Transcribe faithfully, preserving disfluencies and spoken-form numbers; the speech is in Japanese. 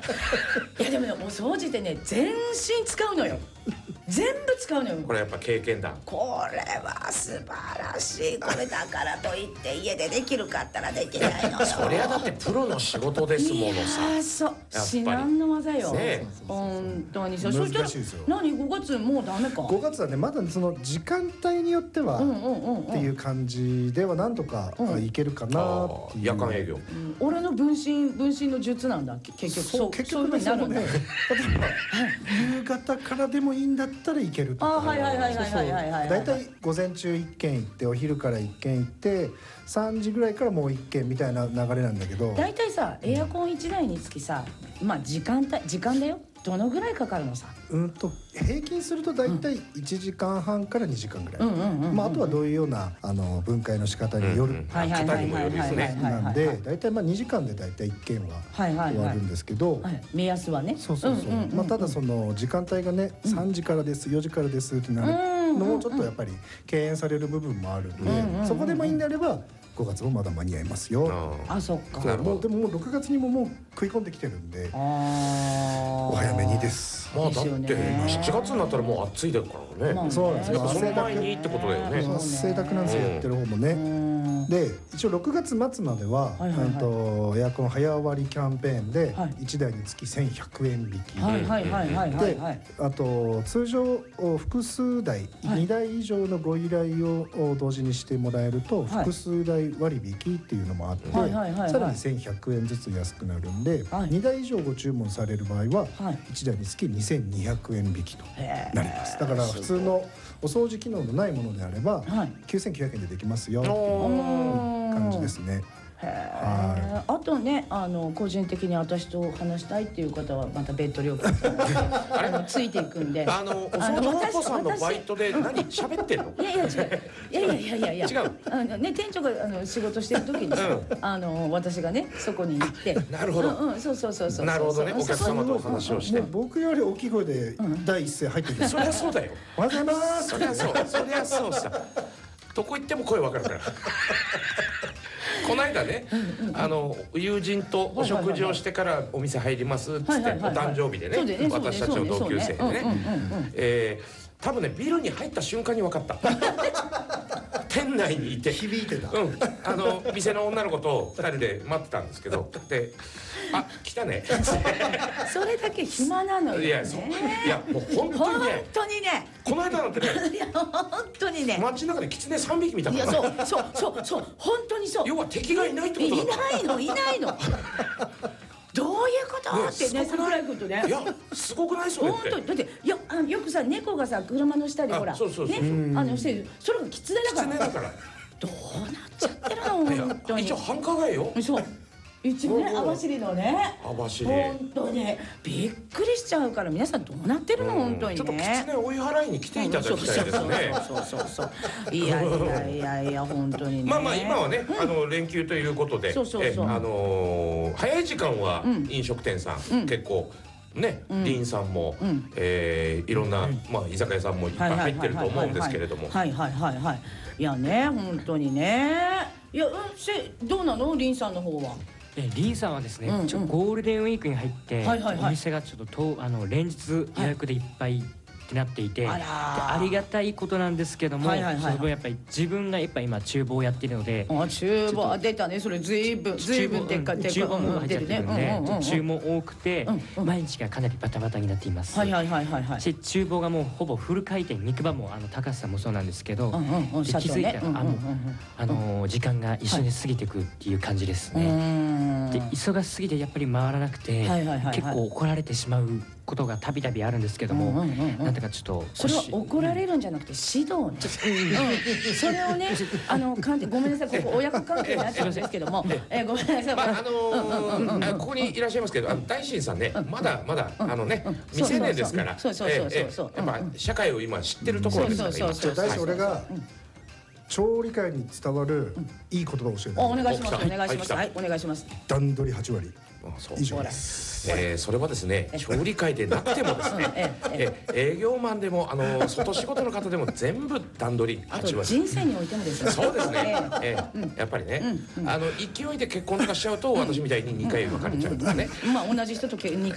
いやでもね、お掃除ってね全身使うのよ。全部使うのよ。 これやっぱ経験だ。 これは素晴らしい。これだからといって家でできるかったらできないのよ。 そりゃだってプロの仕事ですものさ。 いやそう至難の技よ。 ね、 本当にそう。 難しいですよ。 何ごがつもうダメか。 ごがつはねまだその時間帯によってはっていう感じではなんとかいけるかなっていう。 夜間営業。 俺の分身分身の術なんだ結局。そう結局ね、そうね。夕方からでもいいんだったらいけるとか。 あ、はいはいはいはいはいはいはい。 だいたい午前中一軒行ってお昼から一軒行ってさんじぐらいからもう一軒みたいな流れなんだけど。 だいたいさエアコンいちだいにつきさ、まあ時間帯時間だよ。どのぐらいかかるのさ。 うんと平均するとだいたいいちじかんはんからにじかんぐらい。まああとはどういうようなあの分解の仕方による方にもよるですね。 なんでだいたいまあにじかんでだいたいいっけんは終わるんですけど、 目安はね。 そうそうそう。まあただその時間帯がねさんじからですよじからですってなるのもちょっとやっぱり敬遠される部分もあるんで、そこでもいいんであればごがつもまだ間に合いますよ。 あ、そっか。 もうでももうろくがつにももう食い込んできてるんでお早めにです。 まあだってしちがつになったらもう暑いですからね。 そうなんですよ。 その前にってことだよね。 汗だくなんですよやってる方もね。で一応ろくがつまつまではエアコン早割りキャンペーンでいちだいにつきせんひゃくえん引きで、あと通常複数台にだい以上のご依頼を同時にしてもらえると複数台割引っていうのもあってさらにせんひゃくえんずつ安くなるんでにだい以上ご注文される場合はいちだいにつきにせんにひゃくえん引きとなります。だから普通のお掃除機能のないものであればきゅうせんきゅうひゃくえんでできますよっていう感じですね。 あとね、あの個人的に私と話したいっていう方はまた別途料金ついていくんで、 あのお掃除のお子さんのバイトで何喋ってんの？ いやいや違う、いやいやいやいやいや違う。あのね、店長があの仕事してる時にあの私がねそこに行って、 なるほど、 うん、そうそうそうそう、 なるほどね、お客様とお話をして、 僕より大きい声で第一声入ってくる。 そりゃそうだよ。 おはようございます。 そりゃそう、そりゃそうさ。どこ行っても声わかるから。この間ね、あの友人とお食事をしてからお店入りますっつって、お誕生日でね、私たちの同級生でね、えー、多分ねビルに入った瞬間に分かった。店内にいて響いてた。 うん、あの店の女の子とふたりで待ってたんですけど、で、あ、来たね。 それだけ暇なのよね。 いや、そう、いや、もう本当にね。 本当にね。 この間なんてね。 いや、本当にね。 街中でキツネさんびき見たから。 いや、そう、そう、そう、そう、本当にそう。 要は敵がいないってことだ。 いないの、いないの。どういうことってね、桜井君とね。 いや、すごくないそれって。 本当に、だって、いや、あのよくさ、猫がさ、車の下でほら。 そうそうそう。 ね、あの、して、それがキツネだから。 キツネだから。 どうなっちゃってるの、本当に。 一応繁華街よ。 そう。一応ね、網走のね。 網走。 本当ね、びっくりしちゃうから、皆さんどうなってるの、本当にね。 ちょっとキツネ追い払いに来ていただきたいですね。 そうそうそう。いやいやいやいや、本当にね。 まあまあ、今はね、あの連休ということで。 そうそうそう。 あの、早い時間は飲食店さん、結構。ね、リンさんも、えいろんな、まあ、居酒屋さんもいっぱい入ってると思うんですけれども。 はいはいはいはい。いやね、本当にね。いや、どうなの、リンさんの方は。 リンさんはですね、ちょっとゴールデンウィークに入ってお店がちょっととあの連日予約でいっぱいってなっていて、ありがたいことなんですけども、やっぱり自分がやっぱ今厨房をやっているので、 厨房出たね、それずいぶんずいぶんでっか厨房も入っちゃってるんで、注文多くて毎日がかなりバタバタになっています。 はいはいはいはいはい。 厨房がもうほぼフル回転、肉場もあの高橋さんもそうなんですけど、気づいたらあのあの時間が一緒に過ぎていくっていう感じですね。で忙しすぎてやっぱり回らなくて結構怒られてしまうことがたびたびあるんですけども、なんとかちょっとそれは怒られるんじゃなくて指導ね。それをね、あの関係ごめんなさい、ここ親子関係になっちゃうんですけども、えごめんなさい。 あのここにいらっしゃいますけど、大臣さんね、まだまだあのね未成年ですから、 そうそうそうそう。 やっぱ社会を今知ってるところですから。 じゃあ大臣俺が調理界に伝わるいい言葉を教えて。 お願いしますお願いします。はい、お願いします。 段取りはちわり以上です。 えー、それはですね、調理界でなくてもですね、え営業マンでもあの外仕事の方でも全部段取りはちわり。 人生においてもですね。 そうですね。えー、やっぱりね、あの勢いで結婚とかしちゃうと私みたいににかい別れちゃうとかね。 まあ同じ人とに